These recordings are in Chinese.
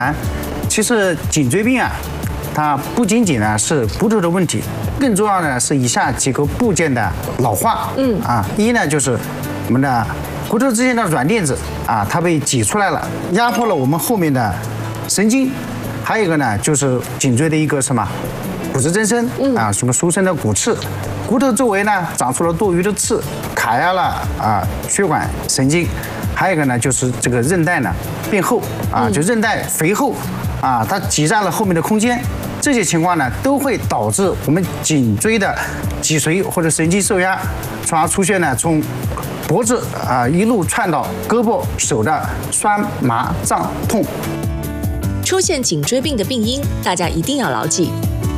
其实颈椎病啊，它不仅仅呢是骨头的问题，更重要的是以下几个部件的老化。第一呢就是我们的骨头之间的软垫子啊，它被挤出来了，压迫了我们后面的神经。还有一个呢就是颈椎的一个什么骨质增生啊，什么俗称的骨刺。骨头周围呢长出了多余的刺，卡压了血管神经。还有一个呢就是这个韧带呢变厚啊，就韧带肥厚啊，它挤占了后面的空间。这些情况呢都会导致我们颈椎的脊髓或者神经受压，从而出现呢从脖子一路窜到胳膊手的酸麻胀痛。 出现颈椎病的病因，大家一定要牢记。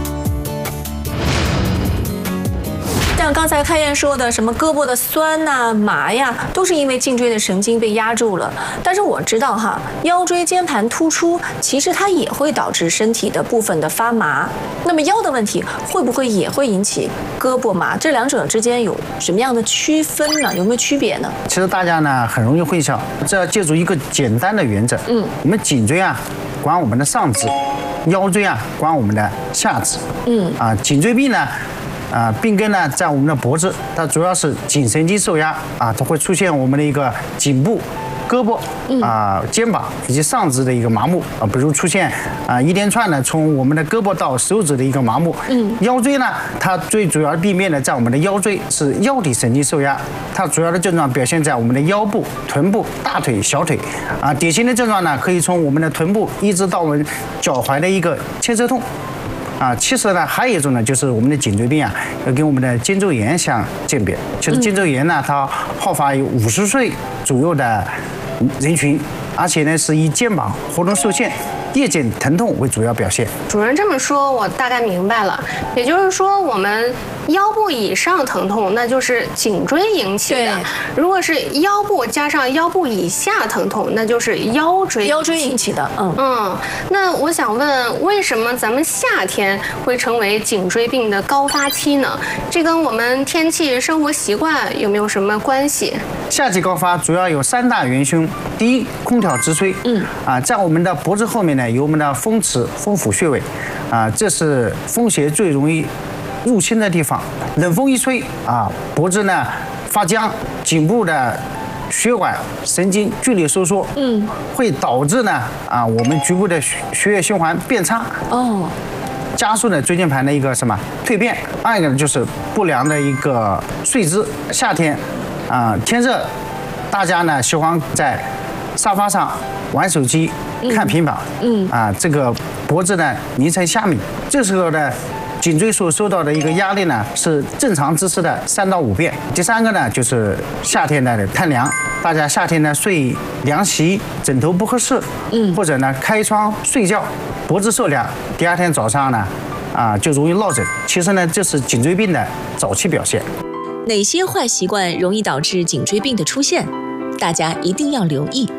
像刚才开燕说的，什么胳膊的酸呐、麻呀，都是因为颈椎的神经被压住了。但是我知道哈，腰椎间盘突出其实它也会导致身体的部分的发麻。那么腰的问题会不会也会引起胳膊麻？这两者之间有什么样的区分呢？有没有区别呢？ 其实大家呢很容易混淆，这要借助一个简单的原则。我们颈椎啊管我们的上肢，腰椎啊管我们的下肢。颈椎病呢。病根呢在我们的脖子，它主要是颈神经受压啊，它会出现我们的一个颈部、胳膊肩膀以及上肢的一个麻木啊，比如出现一连串的从我们的胳膊到手指的一个麻木。腰椎呢，它最主要的病变呢在我们的腰椎，是腰体神经受压，它主要的症状表现在我们的腰部、臀部、大腿、小腿典型的症状呢可以从我们的臀部一直到我们脚踝的一个牵涉痛。其实呢，还有一种呢，就是我们的颈椎病啊，要跟我们的肩周炎相鉴别。其实肩周炎呢，它好发于50岁左右的人群，而且呢是以肩膀活动受限、夜间疼痛为主要表现。 主任这么说，我大概明白了。也就是说，我们腰部以上疼痛，那就是颈椎引起的；如果是腰部加上腰部以下疼痛，那就是腰椎引起的。 那我想问，为什么咱们夏天会成为颈椎病的高发期呢？这跟我们天气、生活习惯有没有什么关系？ 夏季高发主要有3大元凶。第一，空调直吹。在我们的脖子后面呢，有我们的风池、风府穴位，这是风邪最容易入侵的地方。冷风一吹脖子呢发僵，颈部的血管神经剧烈收缩，会导致呢我们局部的血液循环变差，加速呢椎间盘的一个什么蜕变。二一个呢就是不良的一个睡姿。夏天天热，大家呢喜欢在沙发上玩手机、看平板，这个脖子呢拧成虾米，这时候呢颈椎所受到的一个压力呢是正常姿势的3到5遍。第三个呢就是夏天的贪凉，大家夏天呢睡凉席，枕头不合适，或者呢开窗睡觉，脖子受凉，第二天早上呢就容易落枕。其实呢这是颈椎病的早期表现。 哪些坏习惯容易导致颈椎病的出现？大家一定要留意。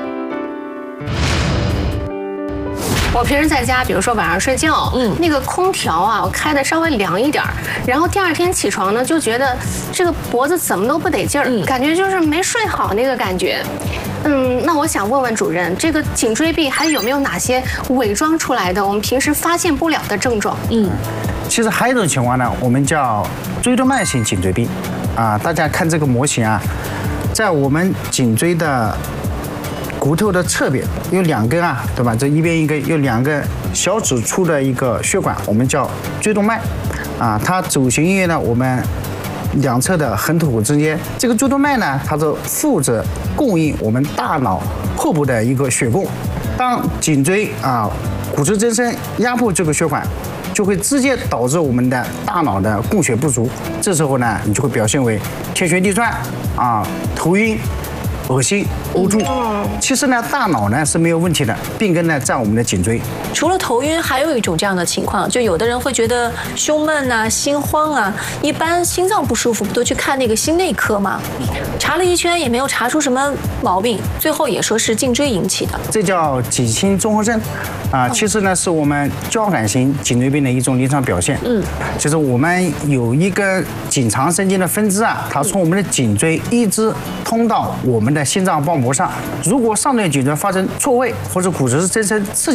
我平时在家，比如说晚上睡觉，那个空调我开的稍微凉一点，然后第二天起床呢，就觉得这个脖子怎么都不得劲儿，感觉就是没睡好那个感觉。那我想问问主任，这个颈椎病还有没有哪些伪装出来的我们平时发现不了的症状？ 其实还有一种情况呢，我们叫椎动脉性颈椎病大家看这个模型在我们颈椎的骨头的侧边有2根对吧？这一边一根，有2个小指粗的一个血管，我们叫椎动脉它走行于呢我们2侧的横突骨之间。这个椎动脉呢，它是负责供应我们大脑后部的一个血供。当颈椎骨质增生压迫这个血管，就会直接导致我们的大脑的供血不足。这时候呢，你就会表现为天旋地转头晕、恶心、呕吐。其实呢，大脑呢是没有问题的，病根呢在我们的颈椎。 除了头晕，还有一种这样的情况，就有的人会觉得胸闷心慌一般心脏不舒服不都去看那个心内科吗？查了一圈也没有查出什么毛病，最后也说是颈椎引起的。 这叫脊心综合症其实呢是我们交感型颈椎病的一种临床表现。就是我们有一个颈长神经的分支它从我们的颈椎一直通到我们的心脏瓣膜上。如果上段颈椎发生错位或者骨质增生刺激